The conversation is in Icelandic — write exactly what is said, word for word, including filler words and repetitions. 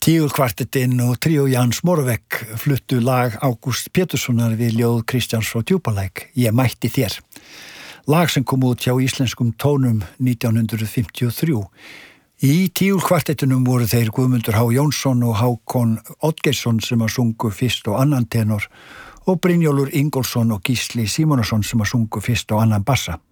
Tígulkvartettinn og tríó Jans Moravec fluttu lag Ágústs Péturssonar við ljóð Kristjáns frá Djúpalæk, Ég mætti þér. Lag sem kom út hjá Íslenskum tónum nítján hundruð fimmtíu og þrjú. Í tígulkvartettinum voru þeir Guðmundur H. Jónsson og Hákon Oddgeirsson sem að sungu fyrst og annan tenor og Brynjólfur Ingólfsson og Gísli Símonarson sem að sungu fyrst og annan bassa.